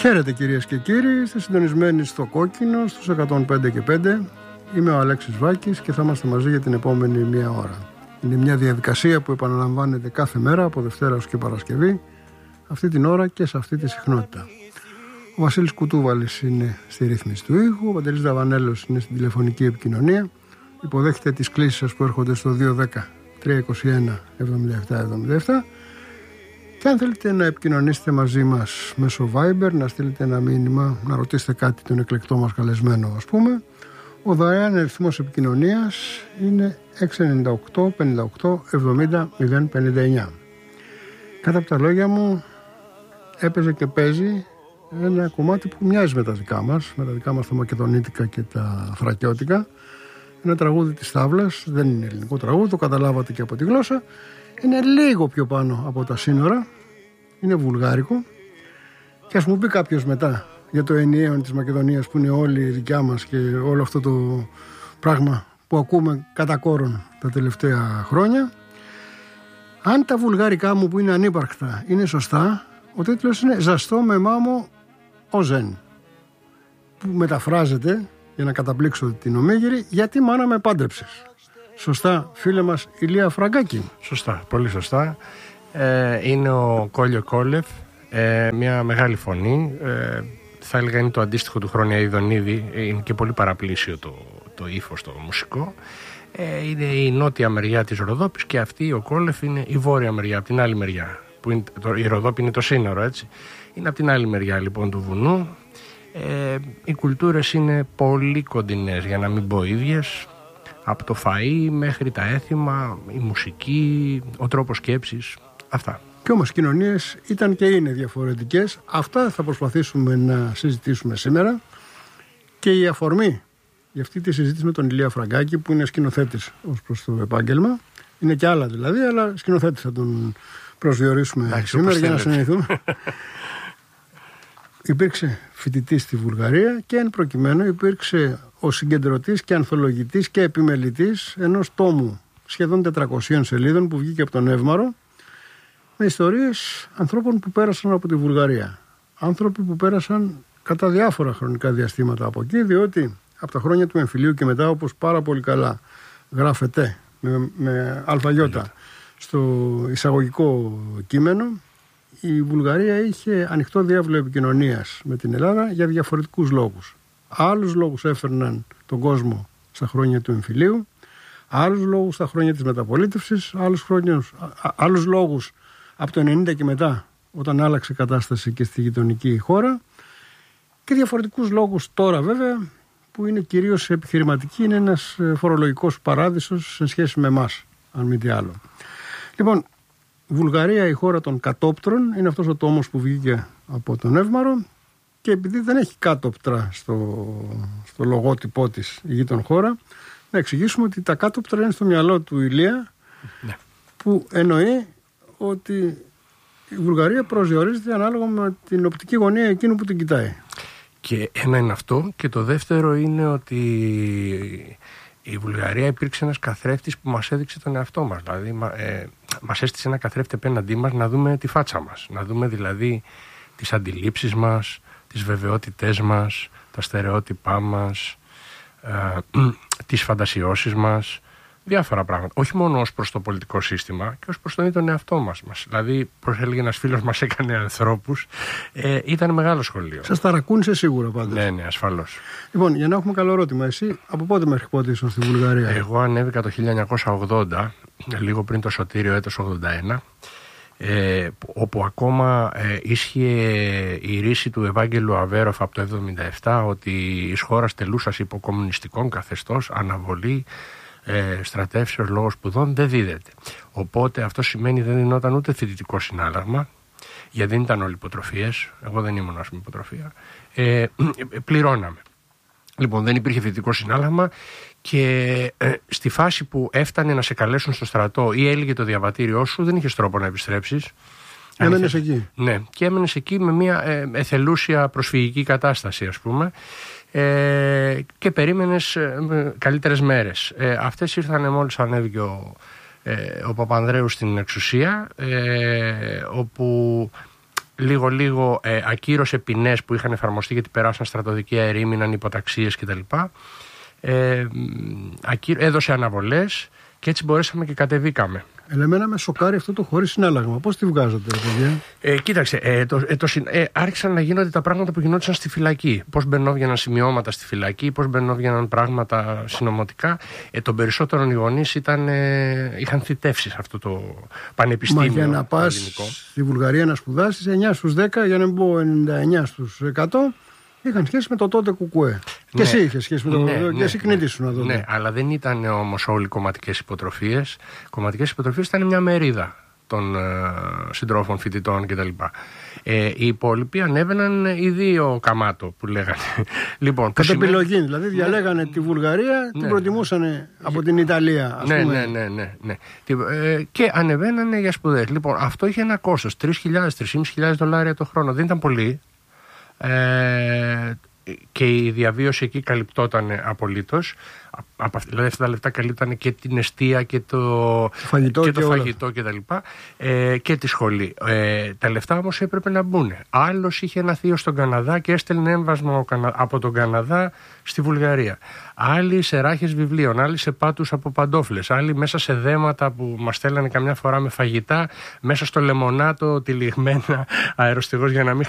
Χαίρετε κυρίες και κύριοι, είστε συντονισμένοι στο Κόκκινο, στους 105 και 5. Είμαι ο Αλέξης Βάκης και θα είμαστε μαζί για την επόμενη μία ώρα. Είναι μια διαδικασία που επαναλαμβάνεται κάθε μέρα από Δευτέρα ως και Παρασκευή, αυτή την ώρα και σε αυτή τη συχνότητα. Ο Βασίλης Κουτούβαλης είναι στη ρύθμιση του ήχου, ο Παντελής Δαβανέλος είναι στην τηλεφωνική επικοινωνία. Υποδέχεται τις κλήσεις σας που έρχονται στο 210 321 7777. Και αν θέλετε να επικοινωνήσετε μαζί μας μέσω Viber, να στείλετε ένα μήνυμα, να ρωτήσετε κάτι τον εκλεκτό μας καλεσμένο, ας πούμε, ο δωρεάν αριθμός επικοινωνίας είναι 698 58 70 059. Κάτω από τα λόγια μου έπαιζε και παίζει ένα κομμάτι που μοιάζει με τα δικά μας τα μακεδονίτικα και τα θρακιώτικα. Ένα τραγούδι της Σταύλας, δεν είναι ελληνικό τραγούδι, το καταλάβατε και από τη γλώσσα. Είναι λίγο πιο πάνω από τα σύνορα, είναι βουλγάρικο. Και ας μου πει κάποιος μετά για το ενιαίο της Μακεδονίας που είναι όλη η δικιά μας και όλο αυτό το πράγμα που ακούμε κατά κόρον τα τελευταία χρόνια. Αν τα βουλγάρικά μου που είναι ανύπαρκτα είναι σωστά, ο τίτλος είναι «Ζαστό με μάμο ο Ζεν», που μεταφράζεται, για να καταπλήξω την ομίγυρη, «Γιατί μάνα με πάντρεψες». Σωστά, φίλε μας Ηλία Φραγκάκη? Σωστά, πολύ σωστά. Είναι ο Κόλιο Κόλεφ, μια μεγάλη φωνή. Θα έλεγα είναι το αντίστοιχο του Χρόνια Ιδονίδη. Είναι και πολύ παραπλήσιο το ύφος, το μουσικό. Είναι η νότια μεριά της Ροδόπης και αυτή ο Κόλεφ είναι η βόρεια μεριά, από την άλλη μεριά. Που είναι, η Ροδόπη είναι το σύνορο, έτσι. Είναι από την άλλη μεριά λοιπόν του βουνού. Οι κουλτούρες είναι πολύ κοντινές, για να μην πω ίδιες. Από το φαΐ μέχρι τα έθιμα, η μουσική, ο τρόπος σκέψης, αυτά. Και όμως οι κοινωνίες ήταν και είναι διαφορετικές. Αυτά θα προσπαθήσουμε να συζητήσουμε σήμερα. Και η αφορμή για αυτή τη συζήτηση με τον Ηλία Φραγκάκη, που είναι σκηνοθέτης ως προς το επάγγελμα, είναι και άλλα δηλαδή, αλλά σκηνοθέτης θα τον προσδιορίσουμε σήμερα για να συνεννοηθούμε. Υπήρξε φοιτητής στη Βουλγαρία και εν προκειμένου υπήρξε ο συγκεντρωτής και ανθολογητής και επιμελητής ενός τόμου σχεδόν 400 σελίδων που βγήκε από τον Εύμαρο, με ιστορίες ανθρώπων που πέρασαν από τη Βουλγαρία. Άνθρωποι που πέρασαν κατά διάφορα χρονικά διαστήματα από εκεί, διότι από τα χρόνια του εμφυλίου και μετά, όπως πάρα πολύ καλά γράφεται με αλφαγιώτα στο εισαγωγικό κείμενο, η Βουλγαρία είχε ανοιχτό διάβλο επικοινωνίας με την Ελλάδα για διαφορετικούς λόγους. Άλλους λόγους έφερναν τον κόσμο στα χρόνια του εμφυλίου, άλλους λόγους στα χρόνια της μεταπολίτευσης, άλλους λόγους από το 90 και μετά, όταν άλλαξε η κατάσταση και στη γειτονική χώρα, και διαφορετικούς λόγους τώρα βέβαια, που είναι κυρίως επιχειρηματικοί, είναι ένας φορολογικός παράδεισος σε σχέση με εμάς, αν μη τι άλλο. Λοιπόν, Βουλγαρία, η χώρα των κατόπτρων, είναι αυτός ο τόμος που βγήκε από τον Εύμαρο, και επειδή δεν έχει κάτωπτρα στο λογότυπό της η γείτον χώρα, να εξηγήσουμε ότι τα κάτωπτρα είναι στο μυαλό του Ηλία, ναι, που εννοεί ότι η Βουλγαρία προσδιορίζεται ανάλογα με την οπτική γωνία εκείνου που την κοιτάει. Και ένα είναι αυτό, και το δεύτερο είναι ότι η Βουλγαρία υπήρξε ένας καθρέφτης που μας έδειξε τον εαυτό μας. Δηλαδή μας έστησε ένα καθρέφτη απέναντί μας να δούμε τη φάτσα μας, να δούμε δηλαδή τις αντιλήψεις μας, τις βεβαιότητές μας, τα στερεότυπά μας, τις φαντασιώσεις μας, διάφορα πράγματα. Όχι μόνο ως προς το πολιτικό σύστημα, και ως προς τον ίδιο τον εαυτό μας. Δηλαδή, πώς έλεγε ένας φίλος μας, έκανε ανθρώπους. Ήταν μεγάλο σχολείο. Σας ταρακούνησε σίγουρα πάντως. Ναι, ασφαλώς. Λοιπόν, για να έχουμε καλό ερώτημα, εσύ από πότε μέχρι πότε ήσουν στη Βουλγαρία? Εγώ ανέβηκα το 1980, λίγο πριν το σωτήριο έτος 81. Όπου ακόμα ίσχυε η ρίση του Ευάγγελου Αβέροφ από το 1977, ότι η χώρα τελούσας υπό κομμουνιστικών καθεστώς, αναβολή στρατεύσεως λόγω σπουδών δεν δίδεται. Οπότε αυτό σημαίνει δεν δινόταν ούτε φοιτητικό συνάλλαγμα, γιατί δεν ήταν όλοι υποτροφίες. Εγώ δεν ήμουν υποτροφία. Πληρώναμε. Λοιπόν, δεν υπήρχε φοιτητικό συνάλλαγμα, και στη φάση που έφτανε να σε καλέσουν στο στρατό ή έλεγε το διαβατήριό σου, δεν είχες τρόπο να επιστρέψεις. Έμενες εκεί. Ναι, και έμενες εκεί με μια εθελούσια προσφυγική κατάσταση, ας πούμε, και περίμενες καλύτερες μέρες. Αυτές ήρθαν μόλις ανέβηκε ο Παπανδρέου στην εξουσία, όπου λίγο ακύρωσε ποινές που είχαν εφαρμοστεί γιατί περάσαν στρατοδικεία ερήμηναν υποταξίες κτλ. Έδωσε αναβολές και έτσι μπορέσαμε και κατεβήκαμε. Εμένα με σοκάρει αυτό το χωρίς συνάλλαγμα. Πώς τη βγάζατε, ρε παιδιά? Κοίταξε, άρχισαν να γίνονται τα πράγματα που γινόντουσαν στη φυλακή. Πώς μπαινόβγαιναν σημειώματα στη φυλακή, πώς μπαινόβγαιναν πράγματα συνωμοτικά. Των περισσότερων οι γονείς είχαν θητεύσει σε αυτό το πανεπιστήμιο. Μα για να πας στη Βουλγαρία να σπουδάσεις, 9 στους 10, για να μην πω 99 στους 100, είχαν σχέση με το τότε κουκουέ. Ναι. Και εσύ είχες σχέση με το τότε, και εσύ κνήτησου να δω. Ναι, αλλά δεν ήταν όμως όλοι κομματικές υποτροφίες. Κομματικές υποτροφίες ήταν μια μερίδα των συντρόφων, φοιτητών κτλ. Οι υπόλοιποι ανέβαιναν οι δύο καμάτο που λέγανε. Λοιπόν, κατ' επιλογή, δηλαδή διαλέγανε τη Βουλγαρία, την προτιμούσαν από την Ιταλία, ας πούμε. Ναι. Και ανεβαίνανε για σπουδές. Λοιπόν, αυτό είχε ένα κόστος, $3.000-3.500 το χρόνο. Δεν ήταν πολύ. Και η διαβίωση εκεί καλυπτόταν απολύτως. Δηλαδή αυτά τα λεφτά καλύπτανε και την εστία και το φαγητό και τα λοιπά, και τη σχολή. Τα λεφτά όμως έπρεπε να μπουν. Άλλος είχε ένα θείο στον Καναδά και έστελνε έμβασμα από τον Καναδά στη Βουλγαρία. Άλλοι σε ράχες βιβλίων, άλλοι σε πάτους από παντόφλες, άλλοι μέσα σε δέματα που μας στέλνανε καμιά φορά με φαγητά, μέσα στο λεμονάτο τυλιγμένα αεροστεγός για να μην